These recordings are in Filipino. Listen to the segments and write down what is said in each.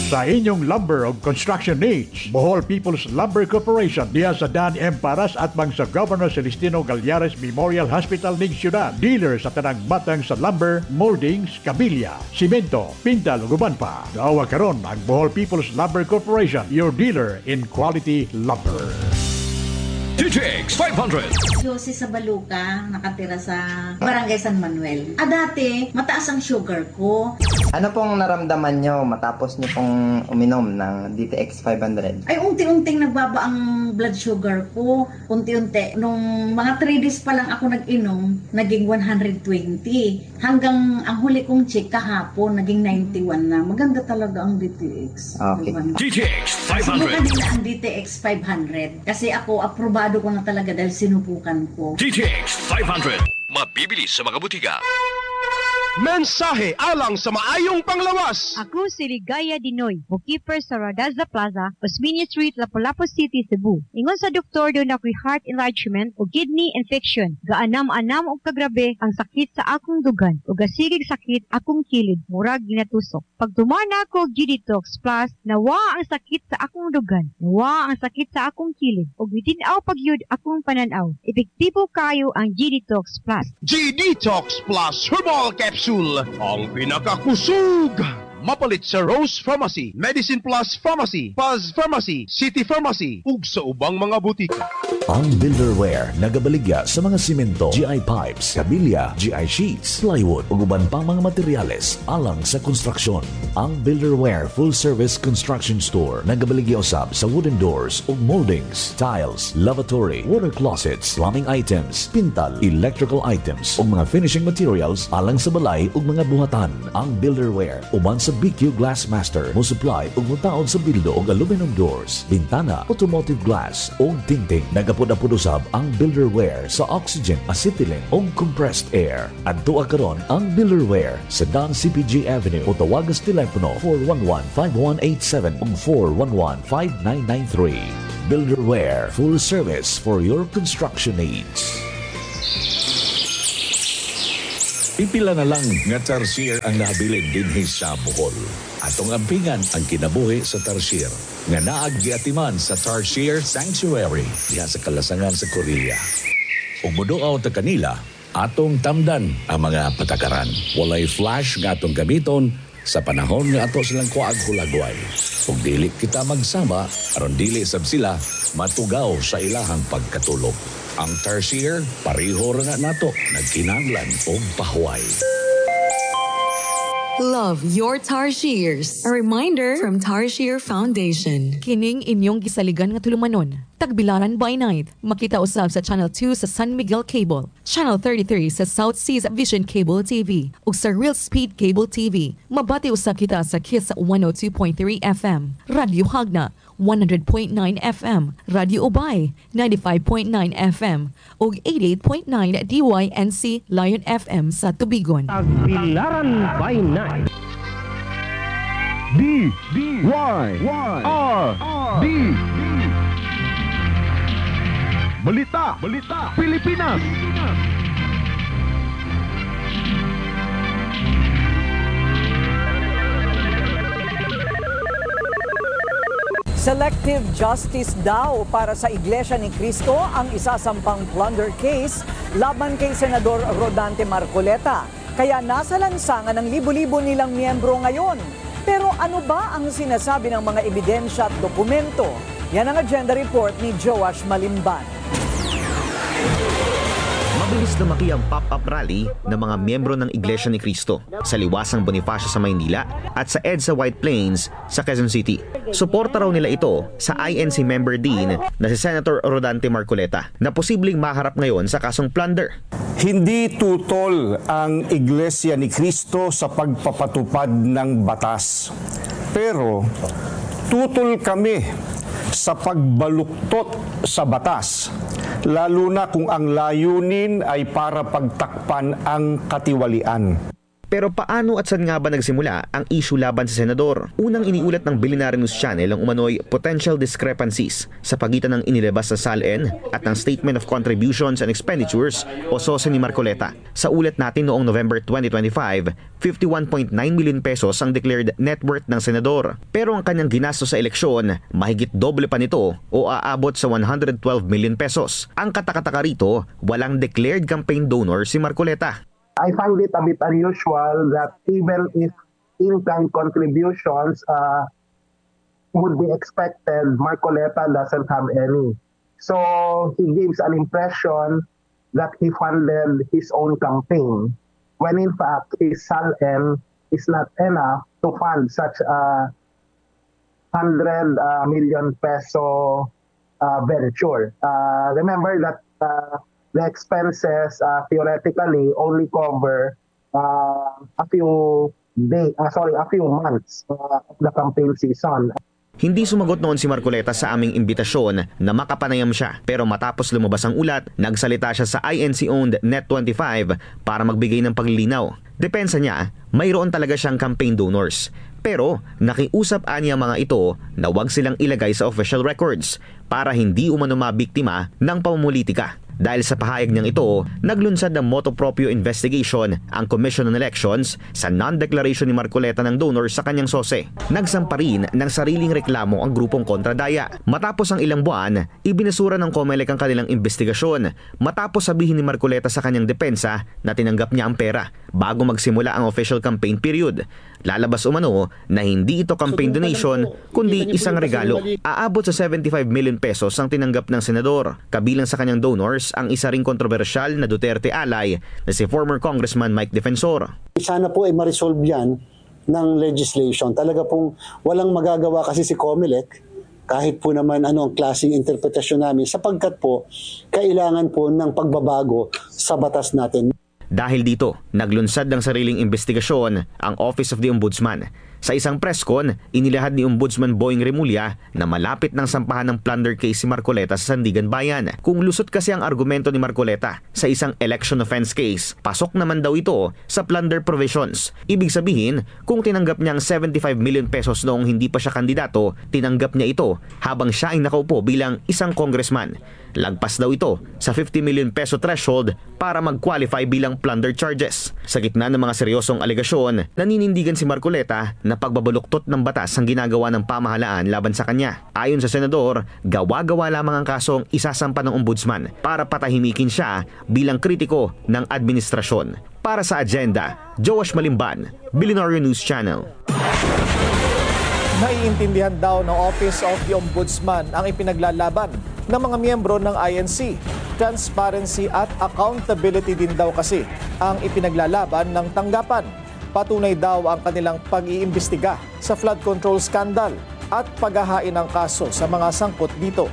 Sa inyong lumber o construction needs, Bohol People's Lumber Corporation diya sa Dan M. Paras at bang sa Governor Celestino Gallares Memorial Hospital ning syudad. Dealer sa tanang matang sa lumber, moldings, kabilya, simento, pintal ug uban pa. Daawa karon ang Bohol People's Lumber Corporation, your dealer in quality lumber. DTX 500. Yossi sa Baluca, nakatira sa Barangay San Manuel. Dati, mataas ang sugar ko. Ano pong naramdaman nyo matapos nyo pong uminom ng DTX 500? Ay, unti-unting nagbaba ang blood sugar ko. Unti-unti. Nung mga 3 days pa lang ako nag-inom, naging 120. Hanggang ang huli kong check kahapon, naging 91 na. Maganda talaga ang DTX. Okay. DTX Sinubukan 500. nila ang DTX 500. Kasi ako, aprobado ko na talaga dahil sinubukan ko. DTX 500. Mabibili sa mga butika. Mensahe alang sa maayong panglawas. Ako si Ligaya Dinoy, bookkeeper sa Radaza Plaza, Osmeña Street, Lapu-Lapu City, Cebu. Ingon sa doktor doon ako'y heart enlargement o kidney infection. Gaanam-anam o kagrabe ang sakit sa akong dugan o gasigig sakit akong kilid, murag ginatusok. Pag tumana ko G-Detox Plus, nawa ang sakit sa akong dugan, nawa ang sakit sa akong kilid o bitinaw pagyud akong pananaw. Epektibo kayo ang G-Detox Plus. G-Detox Plus Herbal Capsule. Ang pinakakusog. Mapalit sa Rose Pharmacy, Medicine Plus Pharmacy, Paz Pharmacy, City Pharmacy, ug sa ubang mga butika. Ang Builderware nagabaligya sa mga simento, GI pipes, kabilya, GI sheets, plywood ug uban pang mga materyales alang sa konstruksyon. Ang Builderware Full Service Construction Store nagabaligya usab sa wooden doors ug moldings, tiles, lavatory, water closets, plumbing items, pintal, electrical items ug mga finishing materials alang sa balay ug mga buhatan. Ang Builderware uban sa BQ Glassmaster mo supply ug mutaod sa bildo og aluminum doors, bintana, automotive glass ug tingting. Nagapod-apod usab ang Builderware sa oxygen, acetylene ug compressed air. Adto karon ang Builderware sa Dan CPG Avenue o tawagas telepono 411-5187 ug 411-5993. Builderware, full service for your construction needs. Pipila na lang nga tarsier ang nabilin dinhi sa Bohol. Atong ampingan ang kinabuhi sa tarsier nga naaggiatiman sa Tarsier Sanctuary diha sa Kalasangan sa Korea. Ug moduaw ta kanila, atong tamdan ang mga patakaran. Walay flash nga atong gamiton sa panahon nga ato silang kuag hulagway. Ug dili kita magsama aron dili sab sila matugaw sa ilahang pagkatulog. Ang Tarsier, pareho ra na nato, nagkinanglan o pahuway. Love your Tarsiers. A reminder from Tarsier Foundation. Kining inyong gisaligan nga tulumanon. Tagbilaran by night. Makita usab sa Channel 2 sa San Miguel Cable, Channel 33 sa South Seas Vision Cable TV, ug sa Real Speed Cable TV. Mabati usab kita sa Kiss 102.3 FM, Radio Hagna 100.9 FM, Radio Ubay 95.9 FM, ug 88.9 DYNC Lion FM sa Tubigon. Tagbilaran by night. D-Y-R-D Balita Pilipinas. Selective justice daw para sa Iglesia ni Cristo ang isasampang plunder case laban kay Senador Rodante Marcoleta. Kaya nasa lansangan ng libo-libo nilang miyembro ngayon. Pero ano ba ang sinasabi ng mga ebidensya at dokumento? Yan ang agenda report ni Joash Malimban. Mabilis lumaki ang pop-up rally ng mga miyembro ng Iglesia ni Cristo sa Liwasang Bonifacio sa Maynila at sa EDSA White Plains sa Quezon City. Suporta raw nila ito sa INC member din na si Senator Rodante Marcoleta na posibleng maharap ngayon sa kasong plunder. Hindi tutol ang Iglesia ni Cristo sa pagpapatupad ng batas. Pero tutol kami sa pagbaluktot sa batas, lalo na kung ang layunin ay para pagtakpan ang katiwalian. Pero paano at saan nga ba nagsimula ang issue laban sa senador? Unang iniulat ng Billionaire News Channel ang umano'y potential discrepancies sa pagitan ng inilabas na SALN at ng Statement of Contributions and Expenditures o SOSE ni Marcoleta. Sa ulat natin noong November 2025, 51.9 million pesos ang declared net worth ng senador. Pero ang kanyang ginastos sa eleksyon, mahigit doble pa nito o aabot sa 112 million pesos. Ang katakataka rito, walang declared campaign donor si Marcoleta. I find it a bit unusual that even if in-kind contributions would be expected, Marcoleta doesn't have any. So he gives an impression that he funded his own campaign, when in fact his SALN is not enough to fund such a 100 million peso venture. Remember that the expenses theoretically only cover a few months of the campaign season. Hindi sumagot noon si Marcoleta sa aming imbitasyon na makapanayam siya, pero matapos lumabas ang ulat, nagsalita siya sa INC-owned Net25 para magbigay ng paglilinaw. Depensa niya, mayroon talaga siyang campaign donors. Pero nakiusap aniya mga ito na huwag silang ilagay sa official records para hindi umano mabiktima ng pamumulitika. Dahil sa pahayag niyang ito, naglunsad ng motu proprio investigation ang Commission on Elections sa non-declaration ni Marcoleta ng donor sa kanyang SOSE. Nagsampa rin ng sariling reklamo ang grupong kontradaya. Matapos ang ilang buwan, ibinasura ng COMELEC ang kanilang investigasyon matapos sabihin ni Marcoleta sa kanyang depensa na tinanggap niya ang pera bago magsimula ang official campaign period. Lalabas umano na hindi ito campaign donation kundi isang regalo. Aabot sa 75 million pesos ang tinanggap ng senador. Kabilang sa kanyang donors ang isa ring kontrobersyal na Duterte ally na si former Congressman Mike Defensor. Sana po ay ma-resolve yan ng legislation. Talaga pong walang magagawa kasi si COMELEC kahit po naman ang klaseng interpretasyon namin sapagkat po kailangan po ng pagbabago sa batas natin. Dahil dito, naglunsad ng sariling investigasyon ang Office of the Ombudsman. Sa isang press con, inilahad ni Ombudsman Boying Remulla na malapit ng sampahan ng plunder case si Marcoleta sa Sandigan Bayan. Kung lusot kasi ang argumento ni Marcoleta sa isang election offense case, pasok naman daw ito sa plunder provisions. Ibig sabihin, kung tinanggap niya ang 75 million pesos noong hindi pa siya kandidato, tinanggap niya ito habang siya ay nakaupo bilang isang congressman. Lagpas daw ito sa 50 million peso threshold para mag-qualify bilang plunder charges. Sa gitna ng mga seryosong alegasyon, naninindigan si Marcoleta na pagbabaluktot ng batas ang ginagawa ng pamahalaan laban sa kanya. Ayon sa senador, gawa-gawa lamang ang kasong isasampa ng ombudsman para patahimikin siya bilang kritiko ng administrasyon. Para sa agenda, Joash Malimban, Billionaire News Channel. Naiintindihan daw ng Office of the Ombudsman ang ipinaglalaban ng mga miyembro ng INC. Transparency at accountability din daw kasi ang ipinaglalaban ng tanggapan. Patunay daw ang kanilang pag-iimbestiga sa flood control scandal at paghahain ng kaso sa mga sangkot dito.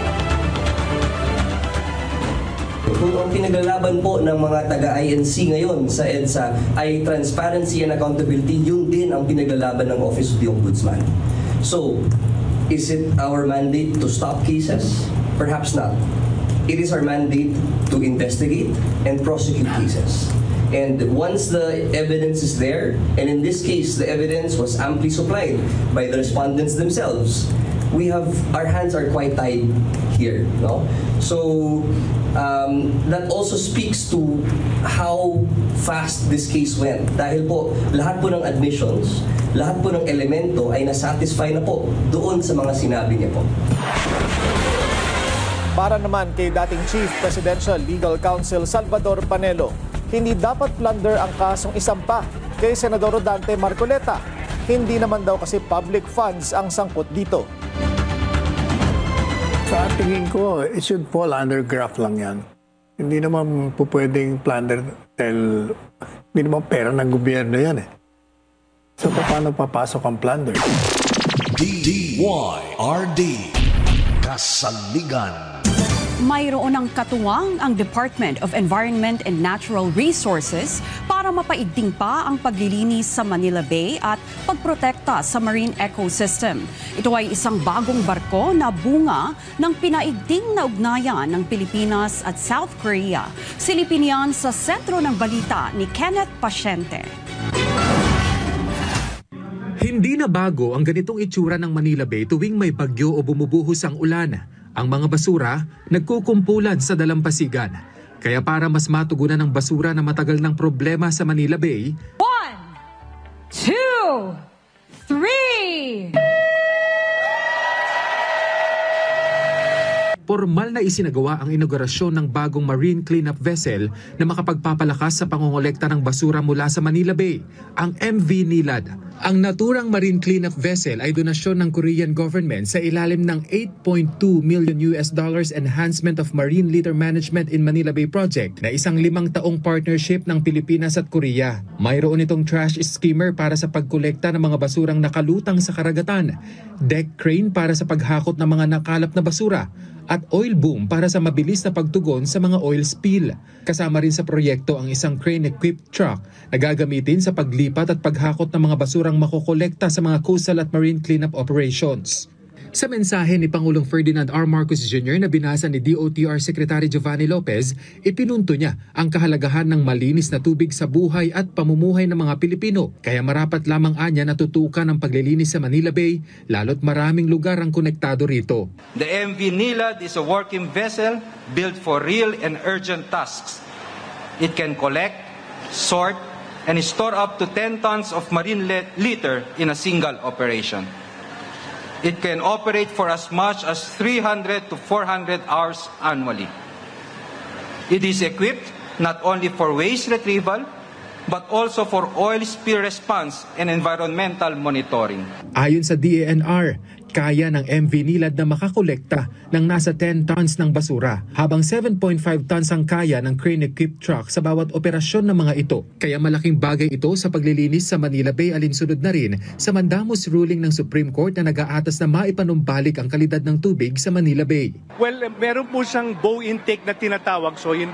Kung ang pinaglalaban po ng mga taga-INC ngayon sa EDSA ay transparency and accountability, yun din ang pinaglalaban ng Office of the Ombudsman. So, is it our mandate to stop cases? Perhaps not. It is our mandate to investigate and prosecute cases. And once the evidence is there, and in this case, the evidence was amply supplied by the respondents themselves, our hands are quite tied here, no? So that also speaks to how fast this case went. Dahil po, lahat po ng admissions, lahat po ng elemento ay nasatisfy na po doon sa mga sinabi niya po. Para naman kay dating Chief Presidential Legal Counsel Salvador Panelo, hindi dapat plunder ang kasong isampa kay Senador Rodante Marcoleta. Hindi naman daw kasi public funds ang sangkot dito. Sa tingin ko, it should fall under graft lang yan. Hindi naman po pwedeng plunder dahil hindi naman pera ng gobyerno yan eh. So paano papasok ang plunder? DYRD Kasaligan. Mayroon ng katuwang ang Department of Environment and Natural Resources para mapaigting pa ang paglilinis sa Manila Bay at pagprotekta sa marine ecosystem. Ito ay isang bagong barko na bunga ng pinaigting na ugnayan ng Pilipinas at South Korea. Silipin yan sa sentro ng balita ni Kenneth Pasyente. Hindi na bago ang ganitong itsura ng Manila Bay tuwing may bagyo o bumubuhos ang ulan. Ang mga basura nagkukumpulan sa dalampasigan. Kaya para mas matugunan ang basura na matagal ng problema sa Manila Bay, 1, 2, 3... Formal na isinagawa ang inaugurasyon ng bagong marine cleanup vessel na makapagpapalakas sa pangongolekta ng basura mula sa Manila Bay, ang MV Nilad. Ang naturang marine cleanup vessel ay donasyon ng Korean government sa ilalim ng $8.2 million Enhancement of Marine Litter Management in Manila Bay project na isang 5 taong partnership ng Pilipinas at Korea. Mayroon itong trash skimmer para sa pagkolekta ng mga basurang nakalutang sa karagatan, deck crane para sa paghakot ng mga nakalap na basura, at oil boom para sa mabilis na pagtugon sa mga oil spill. Kasama rin sa proyekto ang isang crane-equipped truck na gagamitin sa paglipat at paghakot ng mga basurang makokolekta sa mga coastal at marine cleanup operations. Sa mensahe ni Pangulong Ferdinand R. Marcos Jr. na binasa ni DOTR Secretary Giovanni Lopez, ipinunto niya ang kahalagahan ng malinis na tubig sa buhay at pamumuhay ng mga Pilipino. Kaya marapat lamang anya natutukan ang paglilinis sa Manila Bay, lalo't maraming lugar ang konektado rito. The MV Nilad is a working vessel built for real and urgent tasks. It can collect, sort, and store up to 10 tons of marine litter in a single operation. It can operate for as much as 300 to 400 hours annually. It is equipped not only for waste retrieval, but also for oil spill response and environmental monitoring. Ayon sa DENR, kaya ng MV Nilad na makakolekta ng nasa 10 tons ng basura, habang 7.5 tons ang kaya ng crane-equipped truck sa bawat operasyon ng mga ito. Kaya malaking bagay ito sa paglilinis sa Manila Bay, alinsunod na rin sa mandamus ruling ng Supreme Court na nag-aatas na maipanumbalik ang kalidad ng tubig sa Manila Bay. Well, meron po siyang bow intake na tinatawag. So yun,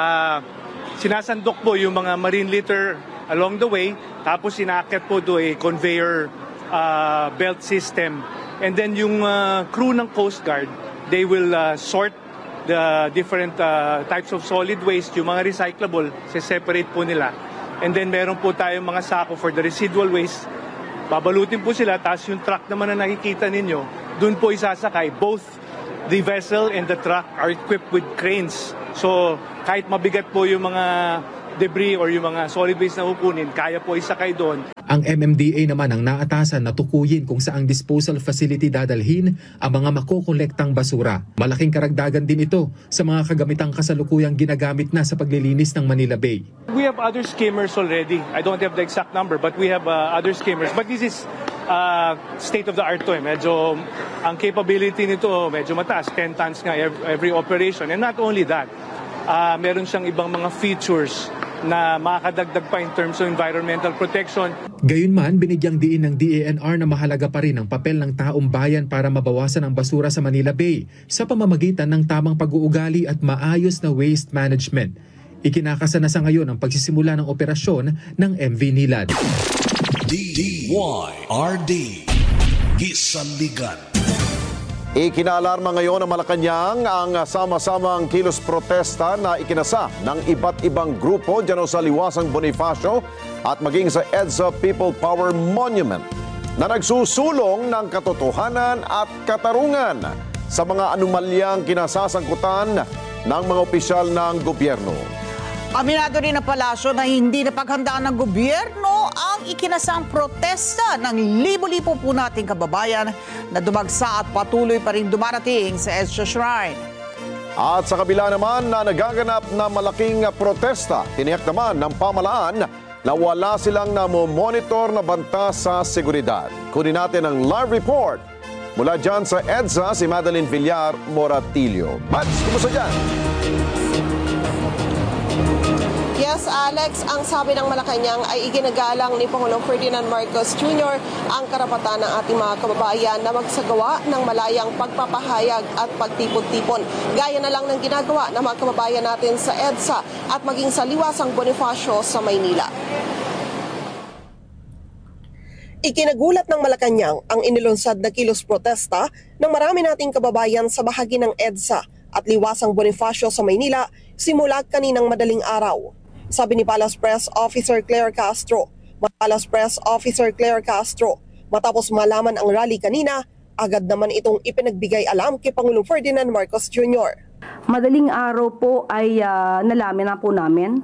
sinasandok po yung mga marine litter along the way, tapos sinaakyat po do a conveyor belt system. And then yung crew ng Coast Guard, they will sort the different types of solid waste, yung mga recyclable, separate po nila. And then meron po tayong mga sako for the residual waste. Babalutin po sila, tapos yung truck naman na nakikita ninyo, dun po isasakay. Both the vessel and the truck are equipped with cranes. So kahit mabigat po yung mga debris or yung mga solid waste na kukunin, kaya po isakay doon. Ang MMDA naman ang naatasan na tukuyin kung saang disposal facility dadalhin ang mga makokolektang basura. Malaking karagdagan din ito sa mga kagamitang kasalukuyang ginagamit na sa paglilinis ng Manila Bay. We have other skimmers already. I don't have the exact number, but we have other skimmers. But this is state of the art to. Medyo ang capability nito medyo mataas, 10 tons nga every operation. And not only that, meron siyang ibang mga features na makakadagdag pa in terms of environmental protection. Gayunman, binigyang diin ng DENR na mahalaga pa rin ang papel ng taong bayan para mabawasan ang basura sa Manila Bay sa pamamagitan ng tamang pag-uugali at maayos na waste management. Ikinakasa na sa ngayon ang pagsisimula ng operasyon ng MV Nilad. DYRD Gisanligan. Ikinaalarma ngayon ng Malacanang ang sama-samang kilos protesta na ikinasa ng iba't ibang grupo dyan sa Liwasang Bonifacio at maging sa EDSA People Power Monument na nagsusulong ng katotohanan at katarungan sa mga anomalyang kinasasangkutan ng mga opisyal ng gobyerno. Aminado rin ang palasyo na hindi napaghandaan ng gobyerno ang ikinasang protesta ng libo-libo po nating kababayan na dumagsa at patuloy pa rin dumarating sa EDSA Shrine. At sa kabila naman na nagaganap na malaking protesta, tiniyak naman ng pamahalaan na wala silang namomonitor na banta sa seguridad. Kunin natin ang live report mula dyan sa EDSA, si Madeline Villar Moratillo. Mads, kumusta dyan? Yes, Alex, ang sabi ng Malacanang ay iginagalang ni Pangulong Ferdinand Marcos Jr. ang karapatan ng ating mga kababayan na magsagawa ng malayang pagpapahayag at pagtipon-tipon. Gaya na lang ng ginagawa ng mga kababayan natin sa EDSA at maging sa Liwasang Bonifacio sa Maynila. Ikinagulat ng Malacanang ang inilunsad na kilos protesta ng marami nating kababayan sa bahagi ng EDSA at Liwasang Bonifacio sa Maynila simula kaninang madaling araw. Sabi ni Palace Press Officer Claire Castro, Matapos malaman ang rally kanina, agad naman itong ipinagbigay alam kay Pangulong Ferdinand Marcos Jr. Madaling araw po ay nalaman na po namin.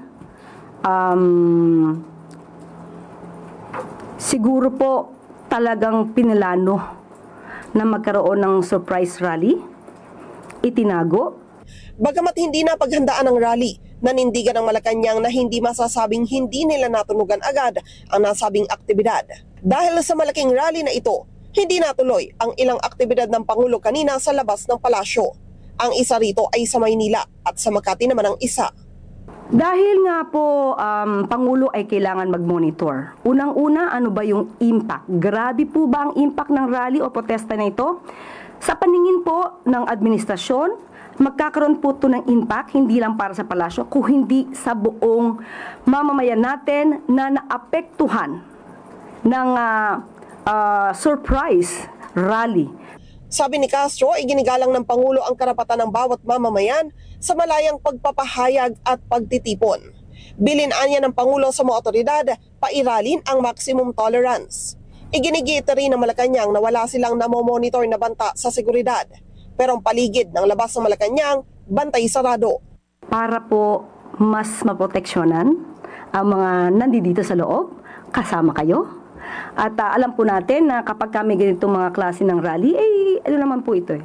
Siguro po talagang pinalano na magkaroon ng surprise rally. Itinago. Bagamat hindi na paghandaan ng rally, nanindigan ng Malacanang na hindi masasabing hindi nila natunugan agad ang nasabing aktibidad. Dahil sa malaking rally na ito, hindi natuloy ang ilang aktibidad ng Pangulo kanina sa labas ng palasyo. Ang isa rito ay sa Maynila at sa Makati naman ang isa. Dahil nga po, Pangulo ay kailangan mag-monitor. Unang-una, ano ba yung impact? Grabe po ba ang impact ng rally o protesta na ito? Sa paningin po ng administrasyon, magkakaroon po ito ng impact, hindi lang para sa palasyo, kung hindi sa buong mamamayan natin na naapektuhan ng surprise rally. Sabi ni Castro, iginigalang ng Pangulo ang karapatan ng bawat mamamayan sa malayang pagpapahayag at pagtitipon. Bilinaan niya ng Pangulo sa mga otoridad, pairalin ang maximum tolerance. Iginigit rin ng Malacanang na wala silang namomonitor na banta sa seguridad. Pero ang paligid ng labas ng Malacanang, bantay sarado. Para po mas maproteksyonan ang mga nandito sa loob, kasama kayo. At alam po natin na kapag kami ganitong mga klase ng rally, ano naman po ito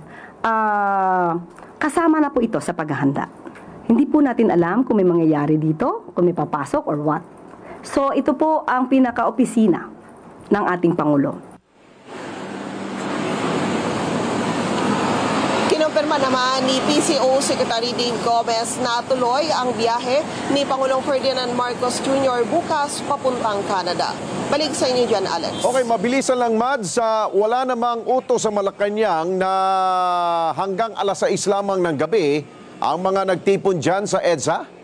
kasama na po ito sa paghahanda. Hindi po natin alam kung may mangyayari dito, kung may papasok or what. So ito po ang pinaka-opisina ng ating Pangulo. Kinumpirma naman ni PCO Secretary Dave Gomez na tuloy ang biyahe ni Pangulong Ferdinand Marcos Jr. bukas papuntang Canada. Balik sa inyo dyan, Alex. Okay, mabilisan lang, Mads. Wala namang utos sa Malacanang na hanggang alas 6 lamang ng gabi ang mga nagtipon dyan sa EDSA?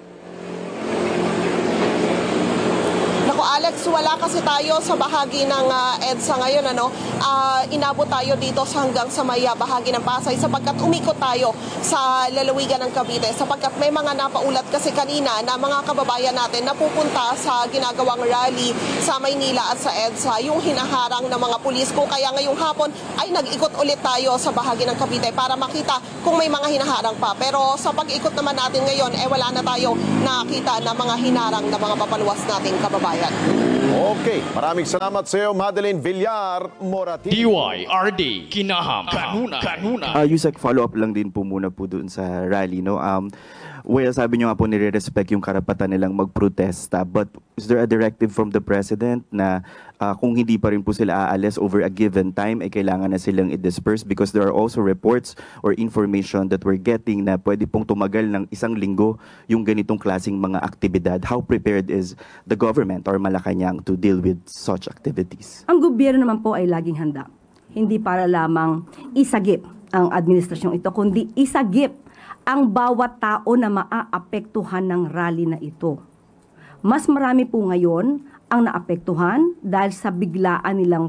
Alex, wala kasi tayo sa bahagi ng EDSA ngayon. Inabot tayo dito hanggang sa may bahagi ng Pasay sapagkat umikot tayo sa lalawigan ng Cavite sapagkat may mga napaulat kasi kanina na mga kababayan natin na pupunta sa ginagawang rally sa Maynila at sa EDSA, yung hinaharang ng mga pulis ko. Kaya ngayong hapon ay nag-ikot ulit tayo sa bahagi ng Cavite para makita kung may mga hinaharang pa. Pero sa pag-ikot naman natin ngayon, wala na tayo nakita na mga hinarang na mga papaluwas nating kababayan. Okay, maraming salamat sa iyo, Madeline Villar Moratin. DYRD, Kinaham, Kanuna. Yusek, follow-up lang din po muna po doon sa rally, no? Well, sabi nyo nga po nire-respect yung karapatan nilang magprotesta, but is there a directive from the President na kung hindi pa rin po sila aalis over a given time, ay kailangan na silang i-disperse? Because there are also reports or information that we're getting na pwede pong tumagal ng 1 linggo yung ganitong klaseng mga aktibidad. How prepared is the government or Malacanang to deal with such activities? Ang gobyerno naman po ay laging handa. Hindi para lamang isagip ang administrasyong ito, kundi isagip ang bawat tao na maaapektuhan ng rally na ito. Mas marami po ngayon ang naapektuhan dahil sa biglaan nilang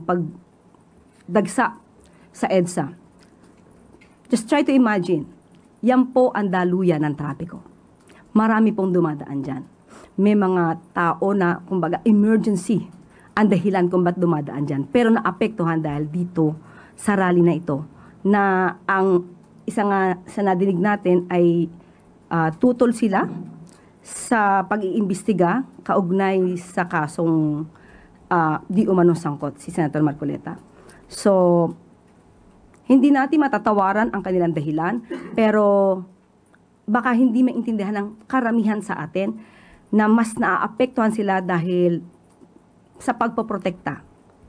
pagdagsa sa EDSA. Just try to imagine, yan po ang daluyan ng trapiko. Marami pong dumadaan dyan. May mga tao na, kumbaga, emergency ang dahilan kung ba't dumadaan dyan. Pero naapektuhan dahil dito sa rally na ito na ang isa nga sa nadinig natin ay tutol sila sa pag-iimbestiga kaugnay sa kasong di umanong sangkot si Senator Marcoleta. So, hindi natin matatawaran ang kanilang dahilan, pero baka hindi maintindihan ng karamihan sa atin na mas naaapektuhan sila dahil sa pagpoprotekta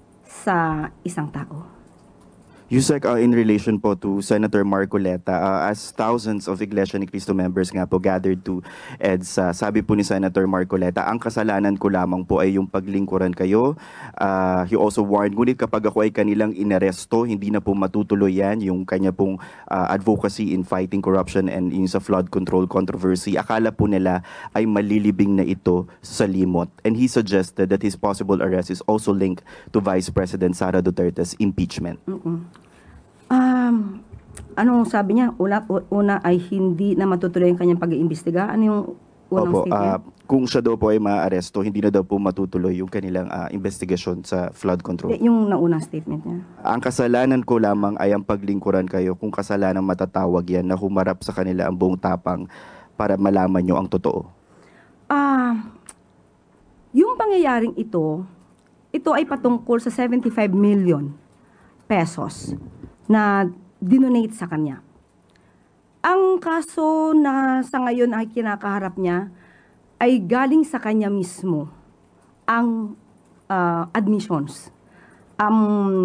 sa isang tao. Yusek, in relation po to Senator Marcoleta, as thousands of Iglesia ni Cristo members nga po gathered to EDSA, sabi po ni Senator Marcoleta, ang kasalanan ko lamang po ay yung paglingkuran kayo. He also warned, ngunit kapag ako ay kanilang inaresto, hindi na po matutuloy yan, yung kanya pong advocacy in fighting corruption and yung sa flood control controversy. Akala po nila ay malilibing na ito sa limot. And he suggested that his possible arrest is also linked to Vice President Sara Duterte's impeachment. Anong sabi niya? Una ay hindi na matutuloy ang kanyang pag-iimbestiga. Ano yung unang statement? kung siya daw po ay maaaresto, hindi na daw po matutuloy yung kanilang investigasyon sa flood control. Yung naunang statement niya. Ang kasalanan ko lamang ay ang paglingkuran kayo, kung kasalanan matatawag yan na humarap sa kanila ang buong tapang para malaman nyo ang totoo. Yung pangyayaring ito ay patungkol sa 75 million pesos na dinonate sa kanya. Ang kaso na sa ngayon ay kinakaharap niya ay galing sa kanya mismo ang admissions. Ang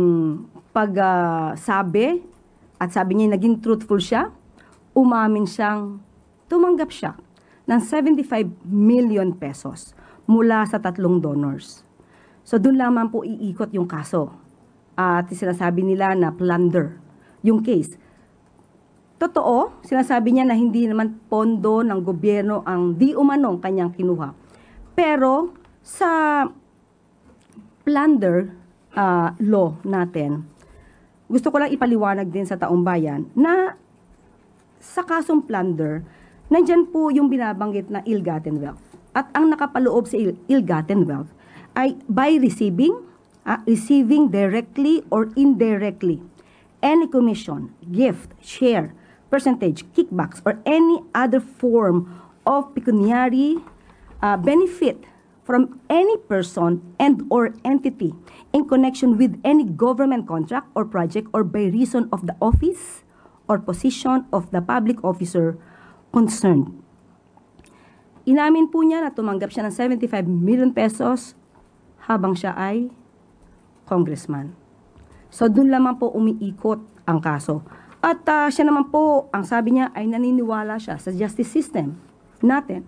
pagsabi at sabi niya naging truthful siya, umamin siyang tumanggap siya ng 75 million pesos mula sa 3 donors. So doon lamang po iikot yung kaso. At sinasabi nila na plunder yung case. Totoo, sinasabi niya na hindi naman pondo ng gobyerno ang di umanong kanyang kinuha. Pero sa plunder law natin, gusto ko lang ipaliwanag din sa taong bayan na sa kasong plunder, nandyan po yung binabanggit na ill-gotten wealth. At ang nakapaloob sa ill-gotten wealth ay by receiving directly or indirectly any commission, gift, share, percentage, kickbacks, or any other form of pecuniary benefit from any person and or entity in connection with any government contract or project or by reason of the office or position of the public officer concerned. Inamin po niya na tumanggap siya ng 75 million pesos habang siya ay congressman. So doon lamang po umiikot ang kaso. At siya naman po, ang sabi niya ay naniniwala siya sa justice system natin.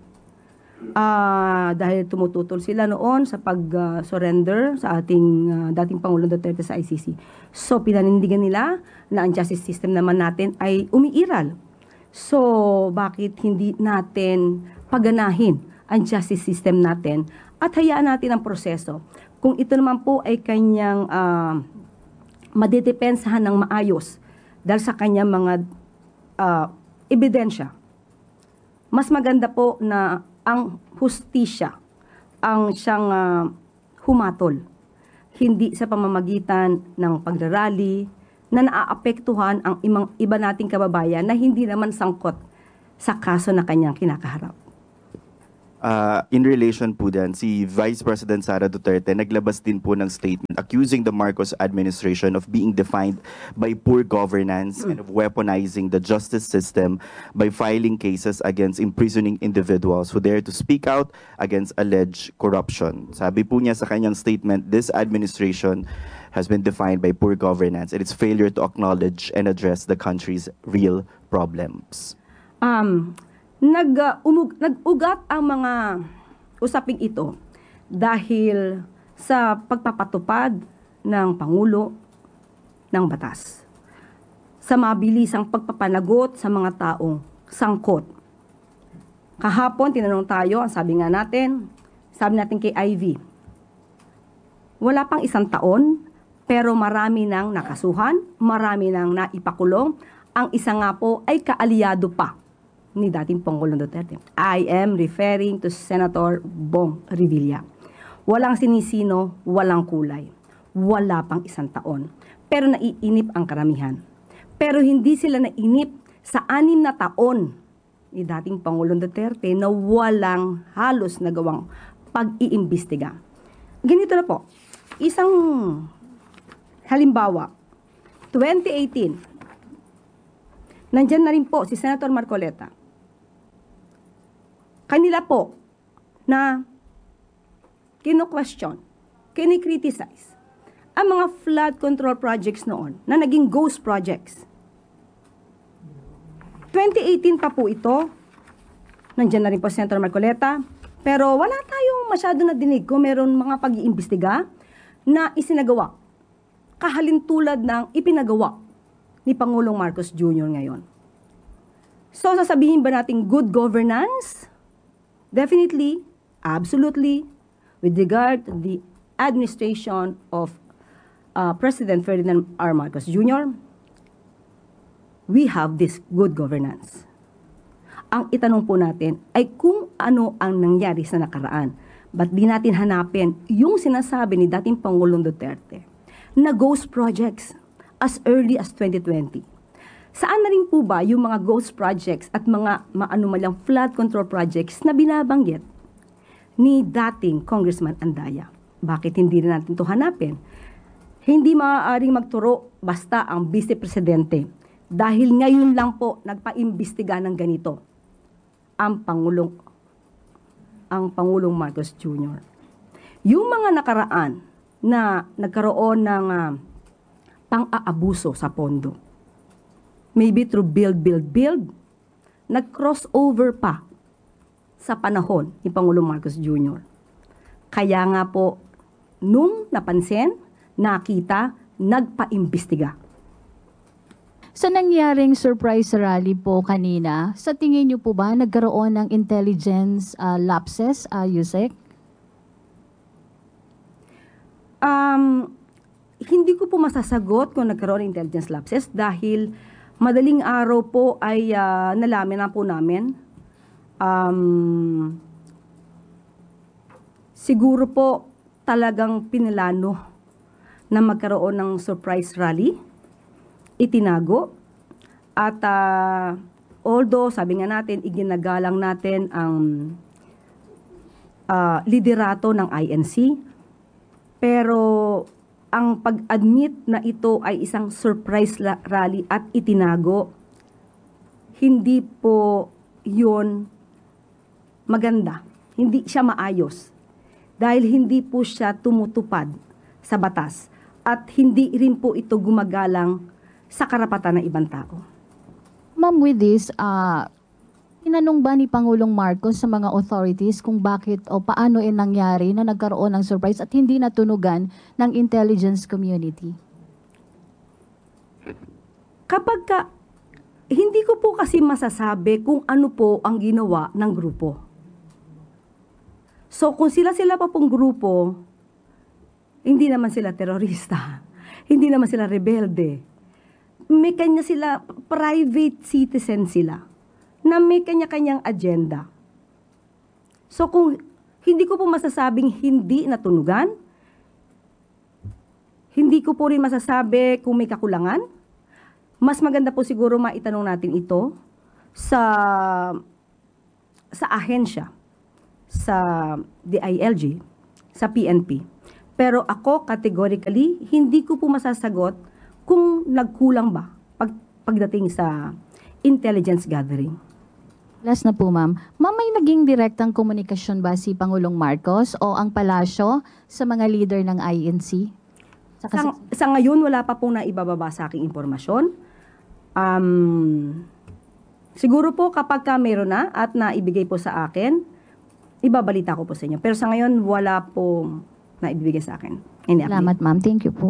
Dahil tumututol sila noon sa pag-surrender sa ating dating Pangulong Duterte sa ICC. So pinanindigan nila na ang justice system naman natin ay umiiral. So bakit hindi natin paganahin ang justice system natin at hayaan natin ang proseso? Kung ito naman po ay kanyang madedepensahan ng maayos dahil sa kanyang mga ebidensya, mas maganda po na ang hustisya ang siyang humatol, hindi sa pamamagitan ng pagrarally na naaapektuhan ang iba nating kababayan na hindi naman sangkot sa kaso na kanyang kinakaharap. In relation po din, si Vice President Sara Duterte naglabas din po ng statement accusing the Marcos administration of being defined by poor governance and of weaponizing the justice system by filing cases against imprisoning individuals who dare to speak out against alleged corruption. Sabi po niya sa kanyang statement, this administration has been defined by poor governance and its failure to acknowledge and address the country's real problems. Nag-ugat ang mga usaping ito dahil sa pagpapatupad ng Pangulo ng batas. Sa mabilisang pagpapanagot sa mga taong sangkot. Kahapon, tinanong tayo, ang sabi natin kay Ivy, wala pang 1 taon, pero marami nang nakasuhan, marami nang naipakulong, ang isa nga po ay kaalyado pa ni dating Pangulong Duterte. I am referring to Senator Bong Revilla. Walang sinisino, walang kulay. Wala pang 1 taon. Pero naiinip ang karamihan. Pero hindi sila nainip sa 6 na taon ni dating Pangulong Duterte na walang halos nagawang pag-iimbestiga. Ganito na po. Isang halimbawa, 2018, nandyan na rin po si Senator Marcoleta. Kanila po na kino-question, kini-criticize ang mga flood control projects noon na naging ghost projects. 2018 pa po ito, nandiyan na rin po si Senator Marcoleta, pero wala tayong masyado na dinig kung meron mga pag-iimbestiga na isinagawa, kahalintulad ng ipinagawa ni Pangulong Marcos Jr. ngayon. So sasabihin ba natin good governance? Definitely, absolutely, with regard to the administration of President Ferdinand R. Marcos Jr., we have this good governance. ang itanong po natin ay kung ano ang nangyari sa nakaraan. Ba't di natin hanapin yung sinasabi ni dating Pangulong Duterte na ghost projects as early as 2020? Saan na rin po ba yung mga ghost projects at mga maanumalyang flood control projects na binabanggit ni dating Congressman Andaya? Bakit hindi rin natin ito hanapin? Hindi maaaring magturo basta ang Vice Presidente dahil ngayon lang po nagpaimbestiga ng ganito ang Pangulong Marcos Jr. Yung mga nakaraan na nagkaroon ng pang-aabuso sa pondo, maybe through build, nag-crossover pa sa panahon ni Pangulong Marcos Jr. Kaya nga po, nung napansin, nakita, nagpaimbestiga. Sa nangyaring surprise rally po kanina, sa tingin niyo po ba nagkaroon ng intelligence lapses, Yusek? Hindi ko po masasagot kung nagkaroon ng intelligence lapses dahil madaling araw po ay nalaman na po namin. Siguro po talagang pinilano na magkaroon ng surprise rally, itinago, at although sabi nga natin, iginagalang natin ang liderato ng INC, pero ang pag-admit na ito ay isang surprise rally at itinago, hindi po yun maganda. Hindi siya maayos. Dahil hindi po siya tumutupad sa batas. At hindi rin po ito gumagalang sa karapatan ng ibang tao. Ma'am, with this, tinanong ba ni Pangulong Marcos sa mga authorities kung bakit o paano nangyari na nagkaroon ng surprise at hindi natunugan ng intelligence community? Hindi ko po kasi masasabi kung ano po ang ginawa ng grupo. So kung sila pa pong grupo, hindi naman sila terorista, hindi naman sila rebelde. May kanya sila, private citizen sila, na may kanya-kanyang agenda. So kung hindi ko po masasabing hindi natunugan, hindi ko po rin masasabi kung may kakulangan, mas maganda po siguro maitanong natin ito sa ahensya, sa DILG, sa PNP. Pero ako categorically, hindi ko po masasagot kung nagkulang ba pagdating sa intelligence gathering. Last na po, ma'am. Ma'am, may naging direktang komunikasyon ba si Pangulong Marcos o ang palasyo sa mga leader ng INC? Sa ngayon, wala pa pong naibababa sa aking impormasyon. Siguro po kapag meron na at naibigay po sa akin, ibabalita ko po sa inyo. Pero sa ngayon, wala pong naibibigay sa akin. Salamat, ma'am. Thank you po.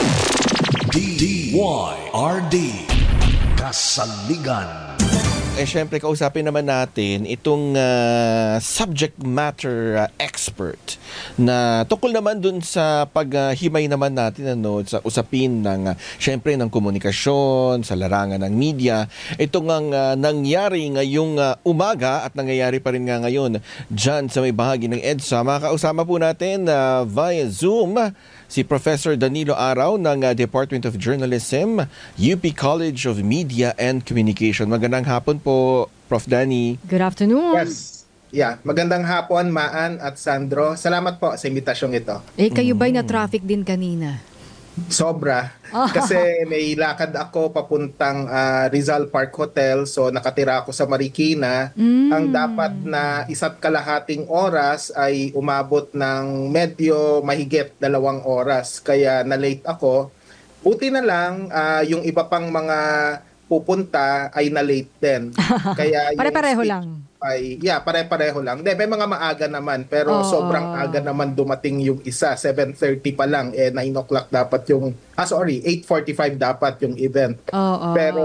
DYRD Kasaligan. Syempre, kausapin naman natin itong subject matter expert na tukol naman dun sa paghimay naman natin sa usapin ng, syempre, ng komunikasyon, sa larangan ng media. Ito nga nangyari ngayong umaga at nangyayari pa rin nga ngayon dyan sa may bahagi ng EDSA. Makakausama po natin via Zoom si Professor Danilo Araw ng Department of Journalism, UP College of Media and Communication. Magandang hapon po, Prof. Danny. Good afternoon. Yes. Yeah, magandang hapon, Maan at Sandro. Salamat po sa imbitasyong ito. Kayo ba'y na-traffic din kanina? Sobra. Kasi may lakad ako papuntang Rizal Park Hotel, so nakatira ako sa Marikina. Ang dapat na 1.5 oras ay umabot ng medyo mahigit 2 oras. Kaya na-late ako. Buti na lang, yung iba pang mga pupunta ay na-late din. Kaya pare-pareho lang. Pare-pareho lang. May mga maaga naman, pero sobrang aga naman dumating yung isa. 7:30 pa lang, 9 o'clock dapat yung, 8:45 dapat yung event. Pero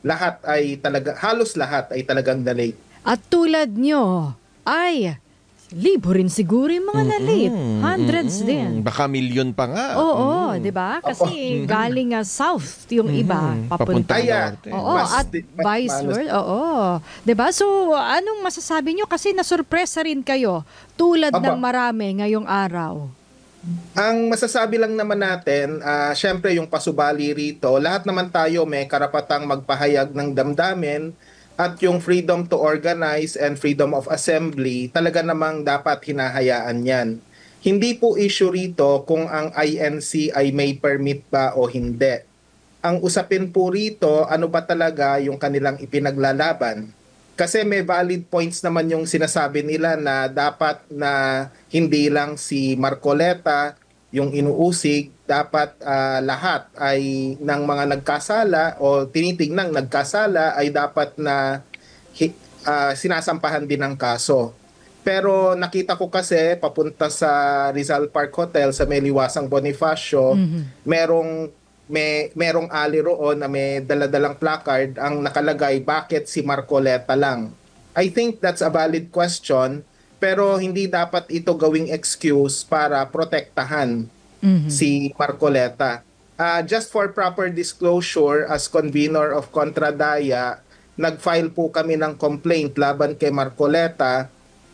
halos lahat ay talagang na-late. At tulad nyo, ay Libo rin siguro yung mga na-late. Hundreds din. Baka milyon pa nga. Oo, di ba? Kasi galing south yung iba papunta. Norte. Oo, at vice versa. Oo. Di ba? So, anong masasabi nyo? Kasi nasurpresa rin kayo tulad ng marami ngayong araw. Ang masasabi lang naman natin, syempre yung pasubali rito, lahat naman tayo may karapatang magpahayag ng damdamin. At yung freedom to organize and freedom of assembly, talaga namang dapat hinahayaan yan. Hindi po issue rito kung ang INC ay may permit ba o hindi. Ang usapin po rito, ano ba talaga yung kanilang ipinaglalaban? Kasi may valid points naman yung sinasabi nila na dapat na hindi lang si Marcoleta yung inuusig, dapat lahat ay ng mga nagkasala o tinitingnang nagkasala ay dapat na sinasampahan din ng kaso. Pero nakita ko kasi papunta sa Rizal Park Hotel sa may Liwasang Bonifacio, merong alley roon na may daladalang placard ang nakalagay, bakit si Marcoleta lang? I think that's a valid question, pero hindi dapat ito gawing excuse para protektahan si Marcoleta. Just for proper disclosure, as convener of Contradaya, nag-file po kami ng complaint laban kay Marcoleta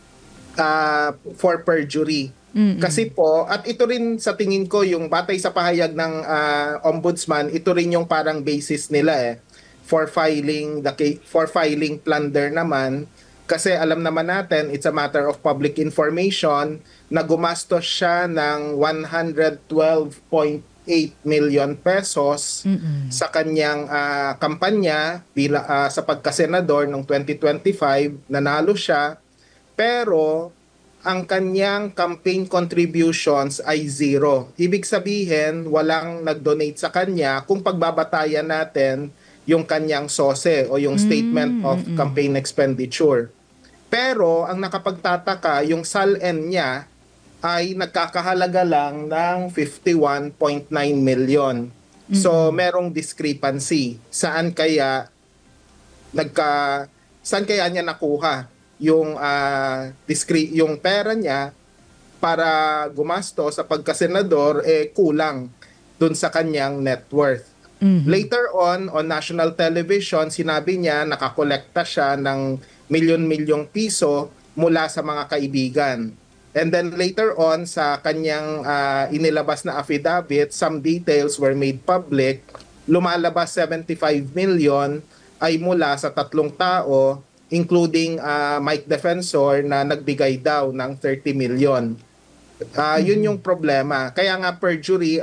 for perjury. Kasi po, at ito rin sa tingin ko, yung batay sa pahayag ng ombudsman, ito rin yung parang basis nila for filing plunder naman. Kasi alam naman natin, it's a matter of public information na gumastos siya ng 112.8 million pesos sa kanyang kampanya sa pagkasenador noong 2025. Nanalo siya, pero ang kanyang campaign contributions ay zero. Ibig sabihin, walang nag-donate sa kanya kung pagbabatayan natin yung kanyang SOSE o yung Statement of Campaign Expenditure. Pero ang nakapagtataka, yung SALN niya ay nagkakahalaga lang ng 51.9 million. So merong discrepancy. Saan kaya niya nakuha yung yung pera niya para gumasto sa pagkasenador kulang dun sa kanyang net worth. Later on national television, sinabi niya nakakolekta siya ng milyon-milyong piso mula sa mga kaibigan. And then later on, sa kanyang inilabas na affidavit, some details were made public. Lumalabas 75 million ay mula sa 3 tao, including Mike Defensor na nagbigay daw ng 30 million. Yun yung problema. Kaya nga perjury